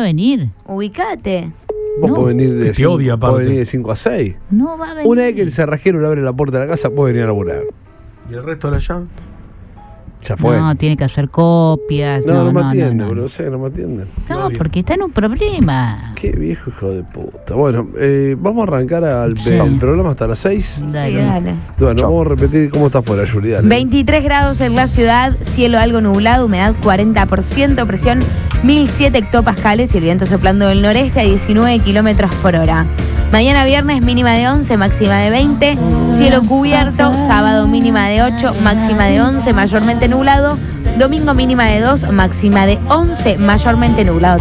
venir. Ubicate. Vos No. podés venir de Te odia, aparte. podés venir de 5 a 6. No va a venir. Una vez que el cerrajero le abre la puerta de la casa, puede venir a laburar. ¿Y el resto de la llave? Ya fue. No, tiene que hacer copias. No me atiende, no. boludo. No me atienden. No, porque está en un problema. Qué viejo hijo de puta. Bueno, vamos a arrancar Sí. el programa hasta las 6. Dale. Sí, dale. Bueno, vamos a repetir cómo está afuera, Yuri. Dale. 23 grados en la ciudad, cielo algo nublado, humedad 40%, presión 1007 hectopascales y el viento soplando del noreste a 19 kilómetros por hora. Mañana viernes mínima de 11, máxima de 20, cielo cubierto, sábado mínima de 8, máxima de 11, mayormente nublado, domingo mínima de 2, máxima de 11, mayormente nublado.